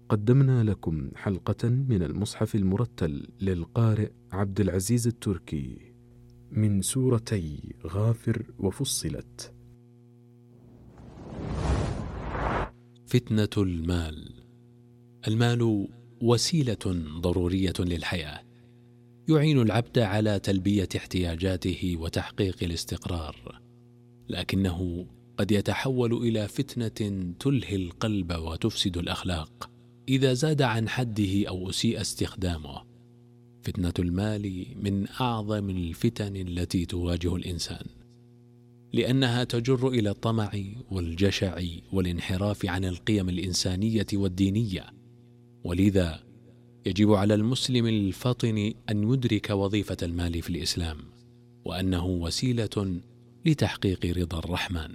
قدمنا لكم حلقة من المصحف المرتل للقارئ عبد العزيز التركي من سورتي غافر وفصلت. فتنة المال. المال وسيلة ضرورية للحياة، يعين العبد على تلبية احتياجاته وتحقيق الاستقرار، لكنه قد يتحول إلى فتنة تلهي القلب وتفسد الأخلاق إذا زاد عن حده أو أسيء استخدامه. فتنة المال من أعظم الفتن التي تواجه الإنسان، لأنها تجر إلى الطمع والجشع والانحراف عن القيم الإنسانية والدينية، ولذا يجب على المسلم الفطن أن يدرك وظيفة المال في الإسلام، وأنه وسيلة لتحقيق رضا الرحمن.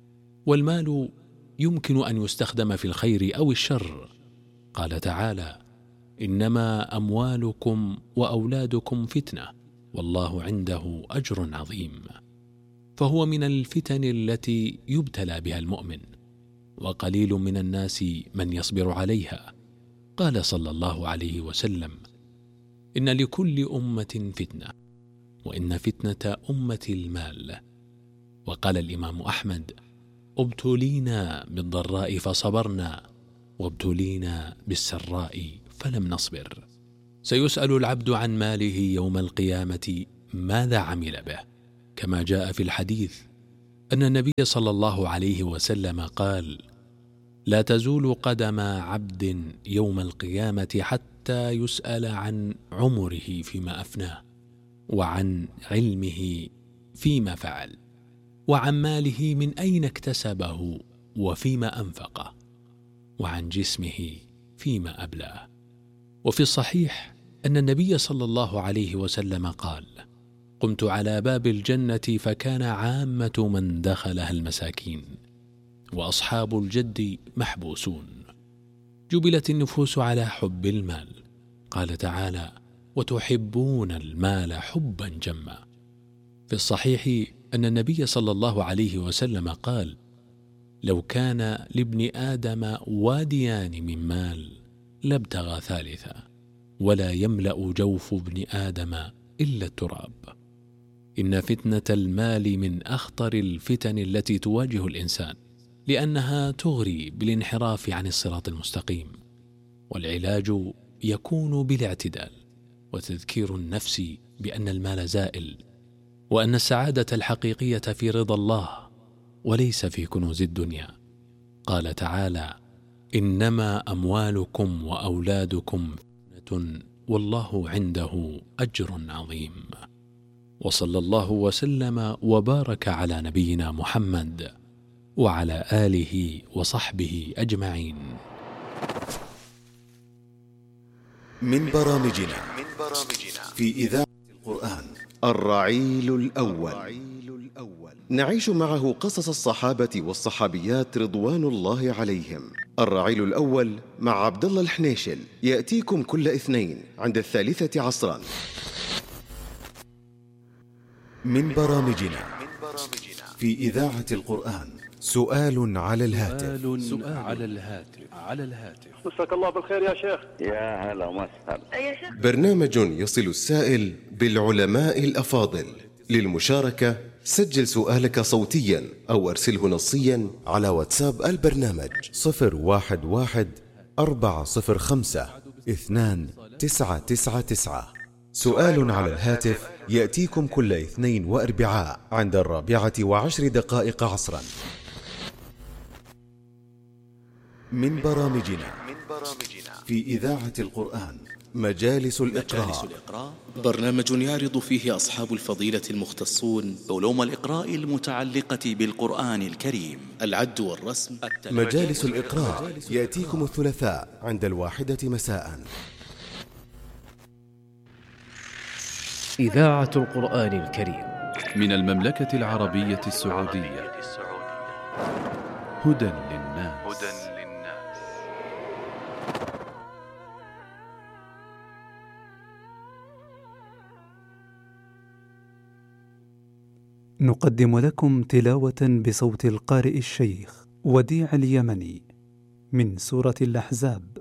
والمال يمكن أن يستخدم في الخير أو الشر. قال تعالى: إنما أموالكم وأولادكم فتنة والله عنده أجر عظيم. فهو من الفتن التي يبتلى بها المؤمن، وقليل من الناس من يصبر عليها. قال صلى الله عليه وسلم: إن لكل أمة فتنة، وإن فتنة أمة المال. وقال الإمام أحمد: ابتلينا بالضراء فصبرنا، وابتلينا بالسراء فلم نصبر. سيسأل العبد عن ماله يوم القيامة ماذا عمل به، كما جاء في الحديث أن النبي صلى الله عليه وسلم قال: لا تزول قدم عبد يوم القيامة حتى يسأل عن عمره فيما أفناه، وعن علمه فيما فعل، وعن ماله من أين اكتسبه وفيما أنفقه، وعن جسمه فيما أبلاه. وفي الصحيح أن النبي صلى الله عليه وسلم قال: قمت على باب الجنة فكان عامة من دخلها المساكين، وأصحاب الجد محبوسون. جبلت النفوس على حب المال. قال تعالى: وتحبون المال حبا جما. في الصحيح أن النبي صلى الله عليه وسلم قال: لو كان لابن آدم واديان من مال لابتغى ثالثا، ولا يملأ جوف ابن آدم إلا التراب. إن فتنة المال من أخطر الفتن التي تواجه الإنسان، لأنها تغري بالانحراف عن الصراط المستقيم، والعلاج يكون بالاعتدال وتذكير النفس بأن المال زائل، وأن السعادة الحقيقية في رضا الله وليس في كنوز الدنيا. قال تعالى: إنما أموالكم وأولادكم فتنة والله عنده أجر عظيم. وصلى الله وسلم وبارك على نبينا محمد وعلى آله وصحبه أجمعين. من برامجنا في إذاعة القرآن الرعيل الأول، نعيش معه قصص الصحابة والصحابيات رضوان الله عليهم. الرعيل الأول مع عبد الله الحنيشل يأتيكم كل اثنين عند 3 عصرا. من برامجنا في إذاعة القرآن سؤال على الهاتف. مساك الله بالخير يا شيخ. يا هلا وسهلا. برنامج يصل السائل بالعلماء الأفاضل. للمشاركة سجل سؤالك صوتيا أو أرسله نصيا على واتساب البرنامج 011-405-2999. سؤال على الهاتف يأتيكم كل اثنين وأربعاء عند 4:10 عصرا. من برامجنا في إذاعة القرآن مجالس الإقراء، برنامج يعرض فيه أصحاب الفضيلة المختصون علوم الإقراء المتعلقة بالقرآن الكريم، العد والرسم. مجالس الإقراء يأتيكم الثلاثاء عند 1 مساء. إذاعة القرآن الكريم من المملكة العربية السعودية. هدى للناس. نقدم لكم تلاوة بصوت القارئ الشيخ وديع اليمني من سورة الأحزاب،